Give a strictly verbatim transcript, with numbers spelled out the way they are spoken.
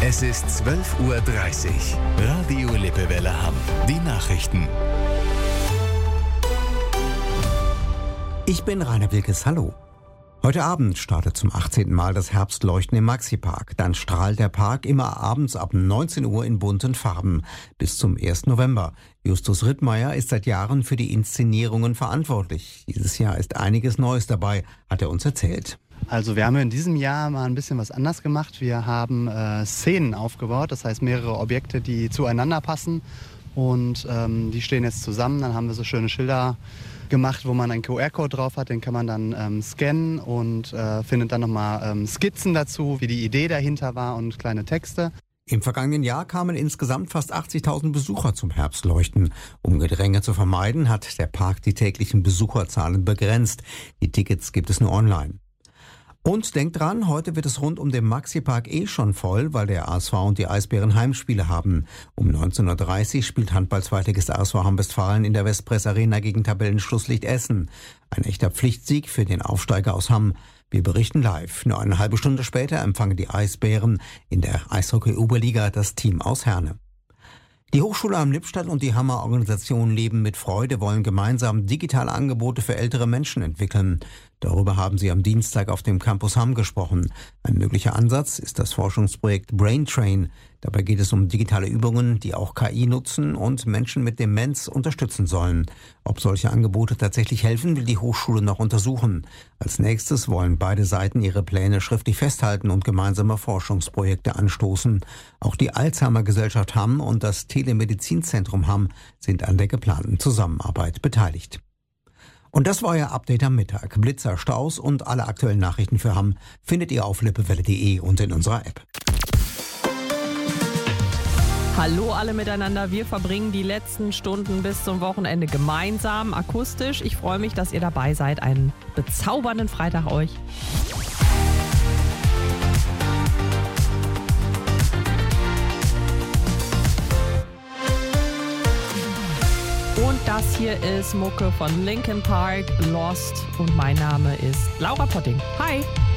Es ist zwölf Uhr dreißig. Radio Lippewelle Hamm. Die Nachrichten. Ich bin Rainer Wilkes, hallo. Heute Abend startet zum achtzehnten Mal das Herbstleuchten im Maxi-Park. Dann strahlt der Park immer abends ab neunzehn Uhr in bunten Farben bis zum ersten November. Justus Rittmeier ist seit Jahren für die Inszenierungen verantwortlich. Dieses Jahr ist einiges Neues dabei, hat er uns erzählt. Also wir haben in diesem Jahr mal ein bisschen was anders gemacht. Wir haben äh, Szenen aufgebaut, das heißt mehrere Objekte, die zueinander passen. Und ähm, die stehen jetzt zusammen. Dann haben wir so schöne Schilder gemacht, wo man einen Q R-Code drauf hat. Den kann man dann ähm, scannen und äh, findet dann nochmal ähm, Skizzen dazu, wie die Idee dahinter war und kleine Texte. Im vergangenen Jahr kamen insgesamt fast achtzigtausend Besucher zum Herbstleuchten. Um Gedränge zu vermeiden, hat der Park die täglichen Besucherzahlen begrenzt. Die Tickets gibt es nur online. Und denkt dran, heute wird es rund um den Maxi-Park eh schon voll, weil der A S V und die Eisbären Heimspiele haben. Um neunzehn Uhr dreißig spielt Handball-Zweitligist A S V Hamm-Westfalen in der Westpress Arena gegen Tabellenschlusslicht Essen. Ein echter Pflichtsieg für den Aufsteiger aus Hamm. Wir berichten live. Nur eine halbe Stunde später empfangen die Eisbären in der Eishockey-Oberliga das Team aus Herne. Die Hochschule am Lippstadt und die Hammer Organisation Leben mit Freude wollen gemeinsam digitale Angebote für ältere Menschen entwickeln. Darüber haben sie am Dienstag auf dem Campus Hamm gesprochen. Ein möglicher Ansatz ist das Forschungsprojekt Braintrain. Dabei geht es um digitale Übungen, die auch K I nutzen und Menschen mit Demenz unterstützen sollen. Ob solche Angebote tatsächlich helfen, will die Hochschule noch untersuchen. Als nächstes wollen beide Seiten ihre Pläne schriftlich festhalten und gemeinsame Forschungsprojekte anstoßen. Auch die Alzheimer-Gesellschaft Hamm und das Telemedizinzentrum Hamm sind an der geplanten Zusammenarbeit beteiligt. Und das war Ihr Update am Mittag. Blitzer, Staus und alle aktuellen Nachrichten für Hamm findet ihr auf lippewelle punkt de und in unserer App. Hallo alle miteinander, wir verbringen die letzten Stunden bis zum Wochenende gemeinsam, akustisch. Ich freue mich, dass ihr dabei seid. Einen bezaubernden Freitag euch. Und das hier ist Mucke von Linkin Park, Lost. Und mein Name ist Laura Potting. Hi!